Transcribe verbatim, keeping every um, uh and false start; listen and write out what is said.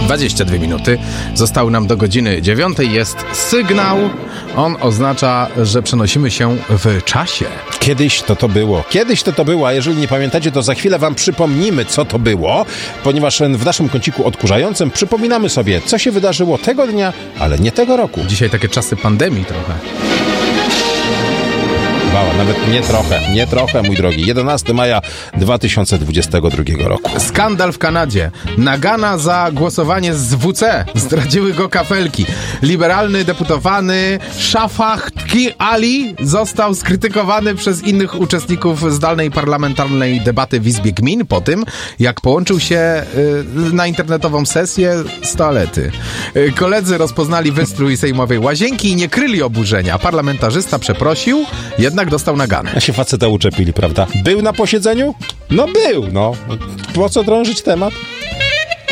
dwadzieścia dwie minuty. Zostały nam do godziny dziewiątej. Jest sygnał. On oznacza, że przenosimy się w czasie. Kiedyś to to było. Kiedyś to to było, a jeżeli nie pamiętacie, to za chwilę wam przypomnimy, co to było, ponieważ w naszym kąciku odkurzającym przypominamy sobie, co się wydarzyło tego dnia, ale nie tego roku. Dzisiaj takie czasy pandemii trochę. Bała, nawet nie trochę, nie trochę, mój drogi. jedenastego maja dwa tysiące dwudziestego drugiego roku. Skandal w Kanadzie. Nagana za głosowanie z W C. Zdradziły go kafelki. Liberalny deputowany Shafaq Ali został skrytykowany przez innych uczestników zdalnej parlamentarnej debaty w Izbie Gmin po tym, jak połączył się y, na internetową sesję z toalety. Y, koledzy rozpoznali wystrój sejmowej łazienki i nie kryli oburzenia. Parlamentarzysta przeprosił, jednak dostał naganę. A się faceta uczepili, prawda? Był na posiedzeniu? No był, no. Po co drążyć temat?